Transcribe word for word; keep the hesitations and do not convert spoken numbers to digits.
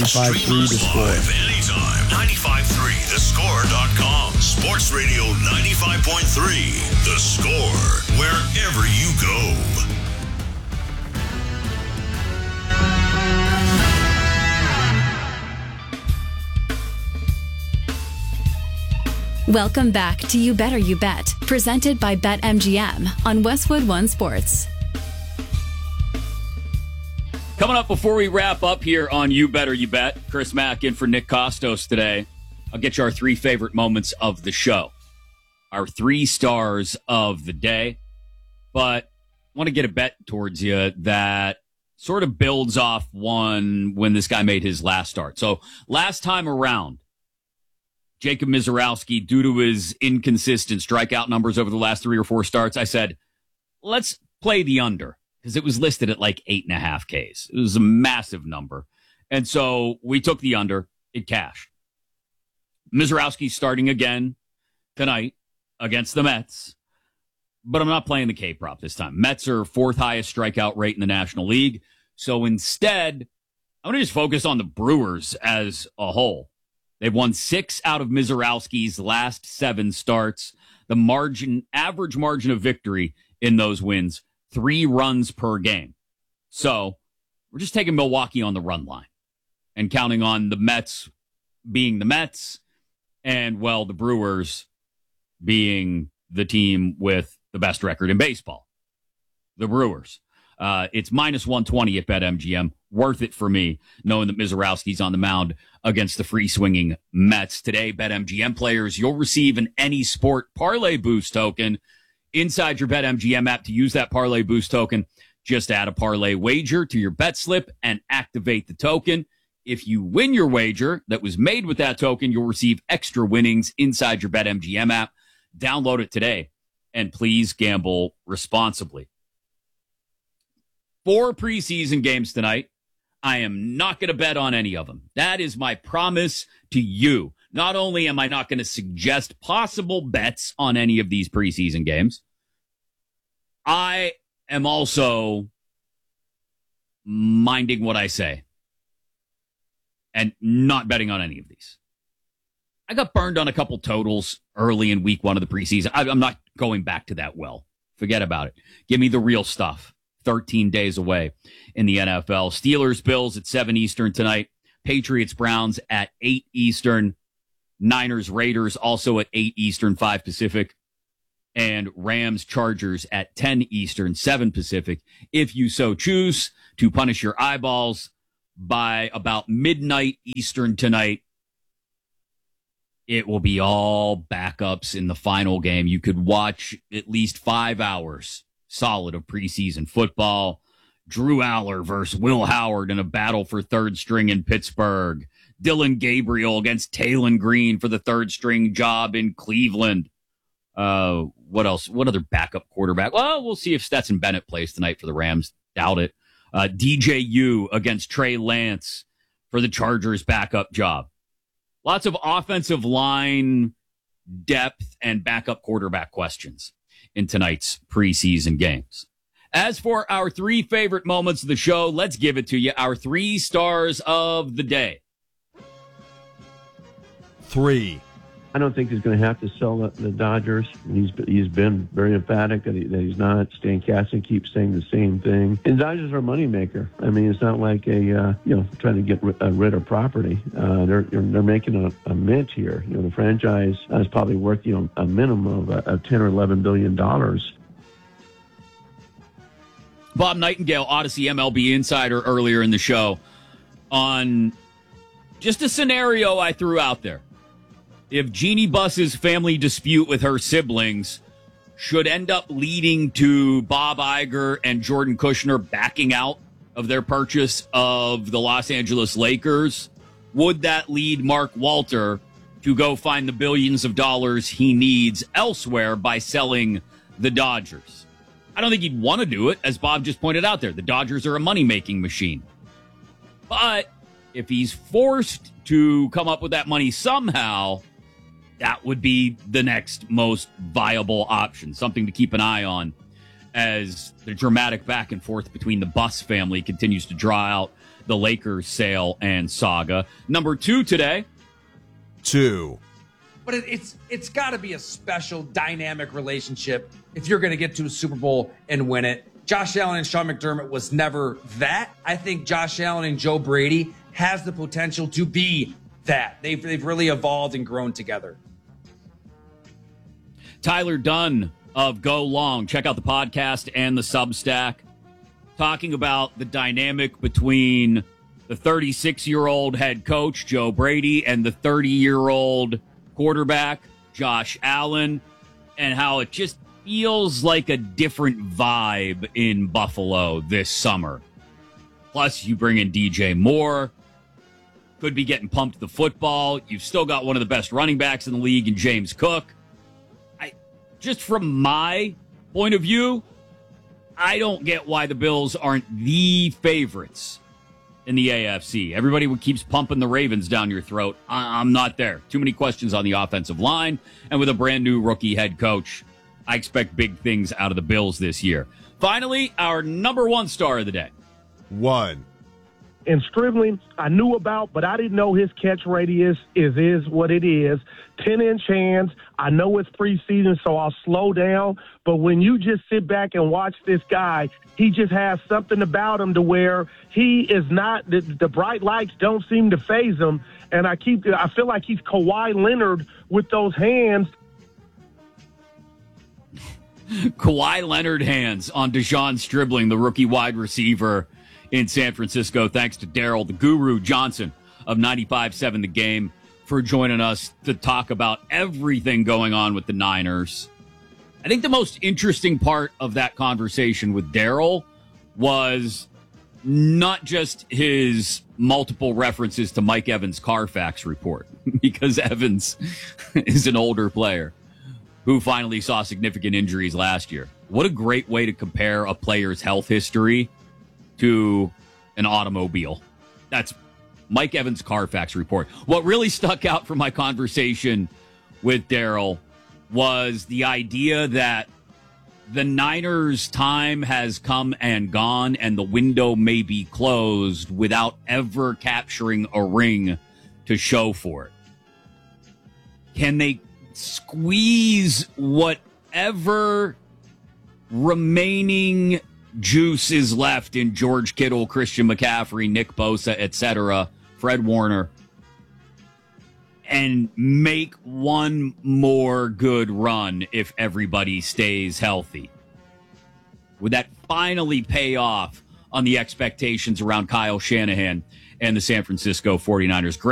ninety-five point three The Score. Live anytime. ninety-five point three the score dot com. Sports Radio ninety-five point three The Score. Wherever you go. Welcome back to You Better You Bet, presented by BetMGM on Westwood One Sports. Coming up before we wrap up here on You Better You Bet, Chris Mack in for Nick Costos today. I'll get you our three favorite moments of the show, our three stars of the day. But I want to get a bet towards you that sort of builds off one when this guy made his last start. So last time around, Jacob Misiorowski, due to his inconsistent strikeout numbers over the last three or four starts, I said, let's play the under, because it was listed at like eight and a half Ks. It was a massive number. And so we took the under. It cashed. Misiorowski's starting again tonight against the Mets, but I'm not playing the K prop this time. Mets are fourth highest strikeout rate in the National League. So instead, I'm going to just focus on the Brewers as a whole. They've won six out of Misiorowski's last seven starts. The margin, average margin of victory in those wins, three runs per game. So we're just taking Milwaukee on the run line and counting on the Mets being the Mets and, well, the Brewers being the team with the best record in baseball. The Brewers. Uh, it's minus one twenty at BetMGM. Worth it for me, knowing that Misiorowski's on the mound against the free-swinging Mets. Today, BetMGM players, you'll receive an Any Sport Parlay Boost token inside your BetMGM app. To use that Parlay Boost token, just add a parlay wager to your bet slip and activate the token. If you win your wager that was made with that token, you'll receive extra winnings inside your BetMGM app. Download it today, and please gamble responsibly. Four preseason games tonight. I am not going to bet on any of them. That is my promise to you. Not only am I not going to suggest possible bets on any of these preseason games, I am also minding what I say and not betting on any of these. I got burned on a couple totals early in week one of the preseason. I, I'm not going back to that well. Forget about it. Give me the real stuff. thirteen days away in the N F L. Steelers, Bills at seven Eastern tonight. Patriots, Browns at eight Eastern. Niners, Raiders also at eight Eastern, five Pacific. And Rams, Chargers at ten Eastern, seven Pacific. If you so choose to punish your eyeballs by about midnight Eastern tonight, it will be all backups in the final game. You could watch at least five hours solid of preseason football. Drew Aller versus Will Howard in a battle for third string in Pittsburgh. Dylan Gabriel against Taylon Green for the third string job in Cleveland. Uh, what else? What other backup quarterback? Well, we'll see if Stetson Bennett plays tonight for the Rams. Doubt it. Uh, D J U against Trey Lance for the Chargers backup job. Lots of offensive line depth and backup quarterback questions in tonight's preseason games. As for our three favorite moments of the show, let's give it to you. Our three stars of the day. Three. I don't think he's going to have to sell the, the Dodgers. He's he's been very emphatic that, he, that he's not. Stan Kasten keeps saying the same thing. And Dodgers are a moneymaker. I mean, it's not like a uh, you know trying to get rid, uh, rid of property. Uh, they're they're making a, a mint here. You know, the franchise is probably worth you know a minimum of, uh, of ten or eleven billion dollars. Bob Nightingale, Odyssey M L B Insider, earlier in the show on just a scenario I threw out there. If Jeannie Buss's family dispute with her siblings should end up leading to Bob Iger and Jordan Kushner backing out of their purchase of the Los Angeles Lakers, would that lead Mark Walter to go find the billions of dollars he needs elsewhere by selling the Dodgers? I don't think he'd want to do it, as Bob just pointed out there. The Dodgers are a money-making machine. But if he's forced to come up with that money somehow, that would be the next most viable option, something to keep an eye on as the dramatic back and forth between the Buss family continues to draw out the Lakers sale and saga. Number two today. Two. But it, it's it's got to be a special dynamic relationship if you're going to get to a Super Bowl and win it. Josh Allen and Sean McDermott was never that. I think Josh Allen and Joe Brady has the potential to be that. They've, they've really evolved and grown together. Tyler Dunn of Go Long. Check out the podcast and the Substack. Talking about the dynamic between the thirty-six-year-old head coach, Joe Brady, and the thirty-year-old quarterback, Josh Allen, and how it just feels like a different vibe in Buffalo this summer. Plus, you bring in D J Moore. Could be getting pumped the football. You've still got one of the best running backs in the league in James Cook. I, just from my point of view, I don't get why the Bills aren't the favorites in the A F C. Everybody keeps pumping the Ravens down your throat. I- I'm not there. Too many questions on the offensive line. And with a brand new rookie head coach, I expect big things out of the Bills this year. Finally, our number one star of the day. One. And Stribling, I knew about, but I didn't know his catch radius is is what it is. ten-inch hands. I know it's preseason, so I'll slow down. But when you just sit back and watch this guy, he just has something about him to where he is not the, the bright lights don't seem to faze him. And I keep I feel like he's Kawhi Leonard with those hands. Kawhi Leonard hands on Deshaun Stribling, the rookie wide receiver in San Francisco. Thanks to Daryl, the Guru Johnson of ninety-five seven The Game, for joining us to talk about everything going on with the Niners. I think the most interesting part of that conversation with Daryl was not just his multiple references to Mike Evans' Carfax report, because Evans is an older player who finally saw significant injuries last year. What a great way to compare a player's health history to an automobile. That's Mike Evans' Carfax report. What really stuck out from my conversation with Daryl was the idea that the Niners' time has come and gone, and the window may be closed without ever capturing a ring to show for it. Can they squeeze whatever remaining juice is left in George Kittle, Christian McCaffrey, Nick Bosa, et cetera, Fred Warner, and make one more good run if everybody stays healthy? Would that finally pay off on the expectations around Kyle Shanahan and the San Francisco forty-niners? Great.